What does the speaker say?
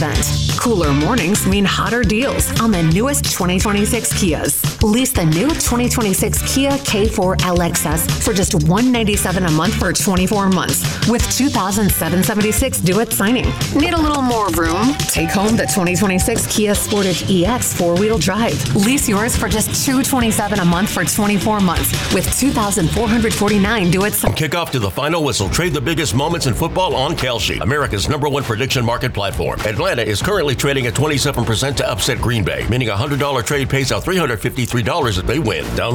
event. Cooler mornings mean hotter deals on the newest 2026 Kias. Lease the new 2026 Kia K4 LXS for just $197 a month for 24 months with $2,776 due at signing. Need a little more room? Take home the 2026 Kia Sportage EX 4-wheel drive. Lease yours for just $227 a month for 24 months with $2,449 due at signing. Kick off to the final whistle. Trade the biggest moments in football on Kalshi, America's #1 prediction market platform. Atlanta is currently trading at 27% to upset Green Bay, meaning a $100 trade pays out $353 if they win. Download